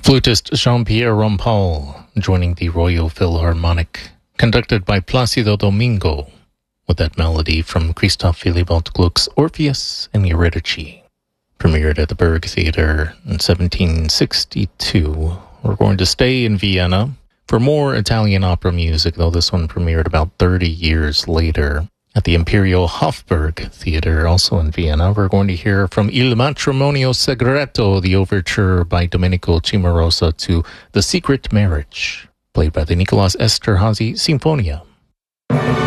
Flutist Jean-Pierre Rampal joining the Royal Philharmonic, conducted by Plácido Domingo, with that melody from Christoph Willibald Gluck's Orpheus and Eurydice. Premiered at the Burg Theater in 1762. We're going to stay in Vienna for more Italian opera music, though this one premiered about 30 years later at the Imperial Hofburg Theater, also in Vienna. We're going to hear from Il Matrimonio Segreto, the overture by Domenico Cimarosa to The Secret Marriage, played by the Nicolas Esterhazy Sinfonia.